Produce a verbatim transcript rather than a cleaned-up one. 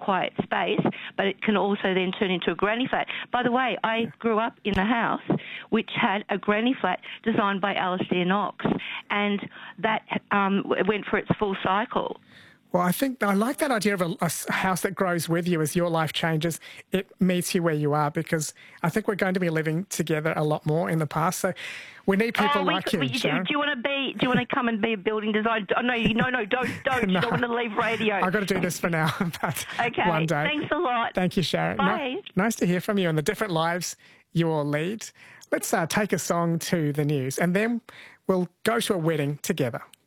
quiet space, but it can also then turn into a granny flat. By the way, I grew up in a house which had a granny flat designed by Alistair Knox, and that um, went for its full cycle. Well, I think I like that idea of a, a house that grows with you as your life changes. It meets you where you are, because I think we're going to be living together a lot more in the past. So we need people oh, we, like you. We, do, do you want to be? Do you want to come and be a building designer? Oh, no, no, no, don't, don't. no. You don't want to leave radio. I've got to do this for now. But okay. One day. Thanks a lot. Thank you, Sharon. Bye. No, nice to hear from you and the different lives you all lead. Let's uh, take a song to the news, and then we'll go to a wedding together.